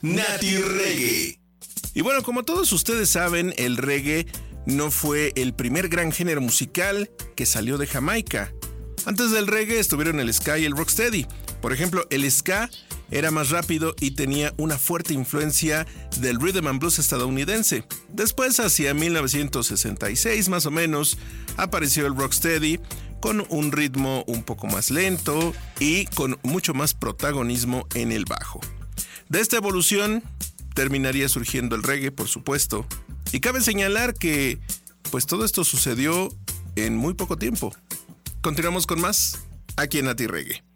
Nati Reggae. Y bueno, como todos ustedes saben, el reggae no fue el primer gran género musical que salió de Jamaica. Antes del reggae estuvieron el ska y el rocksteady. Por ejemplo, el ska era más rápido y tenía una fuerte influencia del rhythm and blues estadounidense. Después, hacia 1966 más o menos, apareció el rocksteady con un ritmo un poco más lento y con mucho más protagonismo en el bajo. De esta evolución terminaría surgiendo el reggae, por supuesto. Y cabe señalar que pues todo esto sucedió en muy poco tiempo. Continuamos con más aquí en Nati Reggae.